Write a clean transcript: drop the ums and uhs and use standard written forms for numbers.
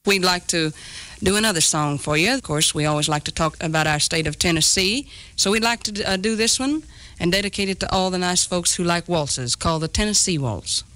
We'd like to do another song for you. Of course, we always like to talk about our state of Tennessee, so we'd like to do this one and dedicate it to all the nice folks who like waltzes, called the Tennessee Waltz.